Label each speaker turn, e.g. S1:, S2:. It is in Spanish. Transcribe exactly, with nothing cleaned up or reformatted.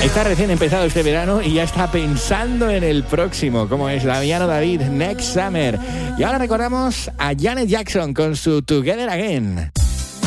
S1: Está recién empezado este verano y ya está pensando en el próximo, como es Damiano David, Next Summer. Y ahora recordamos a Janet Jackson con su Together Again.